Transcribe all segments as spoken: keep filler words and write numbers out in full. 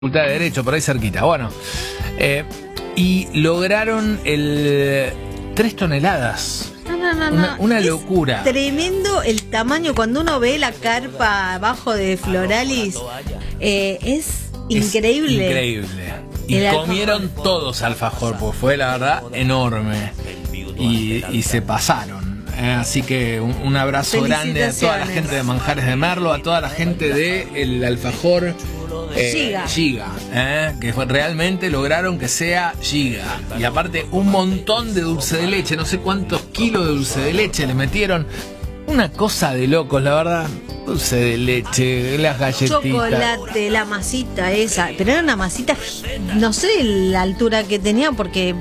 Facultad de Derecho, por ahí cerquita. Bueno, eh, y lograron el tres toneladas. No, no, no, Una, no. una Es locura. Tremendo el tamaño. Cuando uno ve la carpa abajo de Floralis, eh, es increíble. Es increíble. Y El comieron alfajor. todos alfajor, porque fue la verdad enorme. Y, y se pasaron. Eh, así que un, un abrazo grande a toda la Felicitaciones. gente de Manjares de Merlo, a toda la gente de el alfajor eh, Giga. Giga, eh, que fue, realmente lograron que sea Giga. Y aparte un montón de dulce de leche, no sé cuántos kilos de dulce de leche le metieron. Una cosa de locos, la verdad. Dulce de leche, las galletitas. Chocolate, la masita esa. Pero era una masita, no sé la altura que tenía porque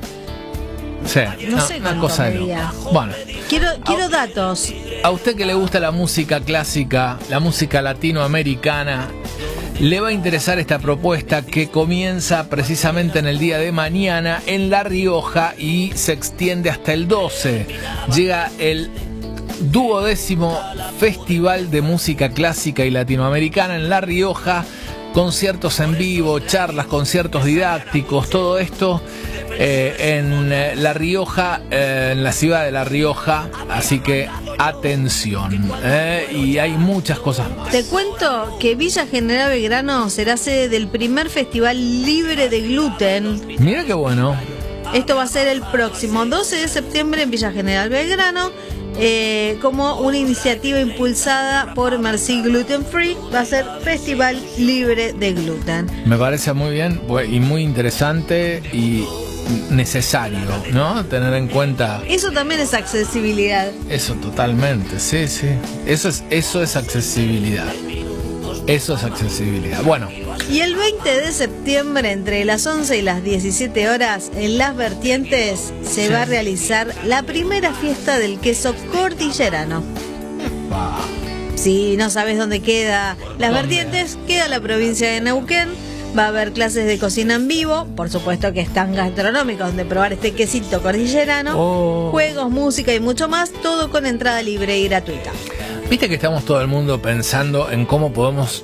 Sí, no no, sé una cuánto cosa de medía. locos. Bueno, quiero, quiero datos. a usted que le gusta la música clásica, la música latinoamericana, le va a interesar esta propuesta que comienza precisamente en el día de mañana en La Rioja y se extiende hasta el doce. Llega el duodécimo Festival de Música Clásica y Latinoamericana en La Rioja. Conciertos en vivo, charlas, conciertos didácticos, todo esto eh, en eh, La Rioja, eh, en la ciudad de La Rioja. Así que atención, eh, y hay muchas cosas más. Te cuento que Villa General Belgrano será sede del primer festival libre de gluten. Mira qué bueno. Esto va a ser el próximo doce de septiembre en Villa General Belgrano, eh, como una iniciativa impulsada por Merci Gluten Free. Va a ser Festival Libre de Gluten. Me parece muy bien y muy interesante y necesario, ¿no? Tener en cuenta Eso también es accesibilidad. eso totalmente, sí, sí. Eso es, eso es accesibilidad. Eso es accesibilidad. Bueno, Y el veinte de septiembre, entre las once y las diecisiete horas, en Las Vertientes, se Sí. va a realizar la primera fiesta del queso cordillerano. va. Si no sabes dónde queda Las ¿Dónde? Vertientes, queda la provincia de Neuquén. Va a haber clases de cocina en vivo, por supuesto que están gastronómicos, donde probar este quesito cordillerano, Oh. juegos, música y mucho más, todo con entrada libre y gratuita. Viste que estamos todo el mundo pensando en cómo podemos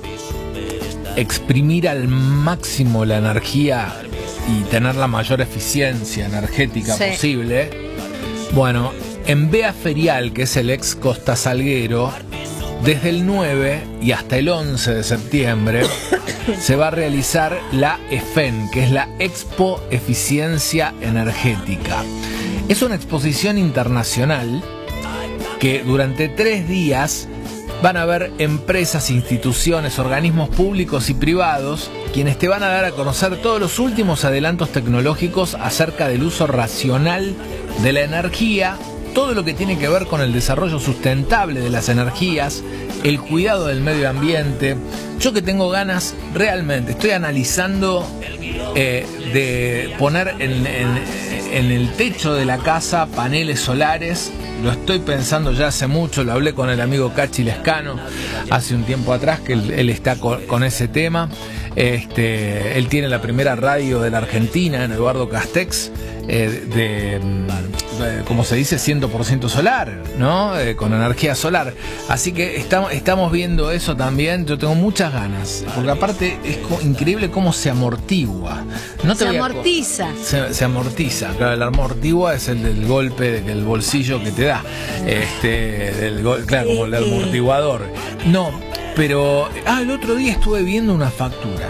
exprimir al máximo la energía y tener la mayor eficiencia energética Sí. posible. Bueno, en Bea Ferial, que es el ex Costa Salguero, desde el nueve y hasta el once de septiembre se va a realizar la E F E N, que es la Expo Eficiencia Energética. Es una exposición internacional que durante tres días van a haber empresas, instituciones, organismos públicos y privados quienes te van a dar a conocer todos los últimos adelantos tecnológicos acerca del uso racional de la energía, todo lo que tiene que ver con el desarrollo sustentable de las energías, el cuidado del medio ambiente. Yo que tengo ganas, realmente, estoy analizando eh, de poner en, en, en el techo de la casa paneles solares. Lo estoy pensando ya hace mucho, lo hablé con el amigo Cachi Lescano hace un tiempo atrás, que él, él está con, con ese tema. Este, él tiene la primera radio de la Argentina, en Eduardo Castex, eh, de, de, como se dice, cien por ciento solar, ¿no? Eh, con energía solar. Así que estamos, estamos viendo eso también. Yo tengo muchas ganas, porque aparte es co- increíble cómo se amortigua. No te Se voy a co- amortiza. se, se amortiza, claro, el amortigua es el del golpe del bolsillo que te da, este, del gol- claro, como el amortiguador. No, pero ah, el otro día estuve viendo una factura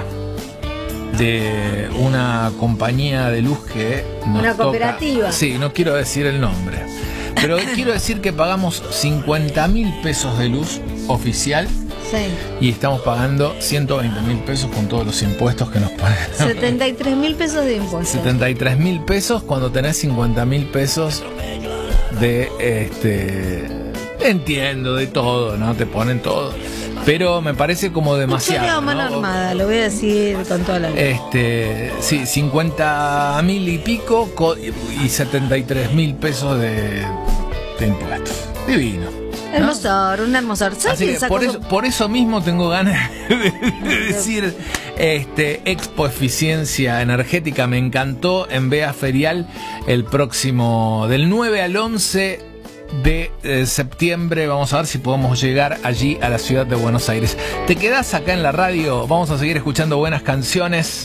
de una compañía de luz que nos Una toca- cooperativa. Sí, no quiero decir el nombre, pero quiero decir que pagamos cincuenta mil pesos de luz oficial Sí. y estamos pagando ciento veinte mil pesos con todos los impuestos que nos ponen. setenta y tres mil pesos de impuestos. setenta y tres mil pesos cuando tenés cincuenta mil pesos de este. Entiendo de todo, ¿no? Te ponen todo. Pero me parece como demasiado. Mucho de mano ¿no? armada, lo voy a decir con toda la Este, sí, cincuenta mil y pico co- y setenta y tres mil pesos de, de impuestos. Divino. ¿no? Hermosor, un hermosor. ¿Sabes Así quién que sacó por su- eso, por eso mismo tengo ganas de decir este Expo Eficiencia Energética. Me encantó en Bea Ferial el próximo del nueve al once de eh, septiembre. Vamos a ver si podemos llegar allí a la ciudad de Buenos Aires. ¿Te quedás acá en la radio? Vamos a seguir escuchando buenas canciones.